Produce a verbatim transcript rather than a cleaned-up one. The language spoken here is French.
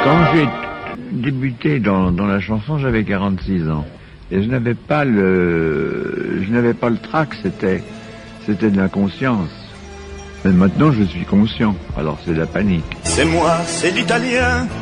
Quand j'ai débuté dans, dans la chanson, j'avais quarante-six ans. Et je n'avais pas le, je n'avais pas le trac, c'était, c'était de l'inconscience. Mais maintenant, je suis conscient. Alors c'est de la panique. C'est moi, c'est l'italien.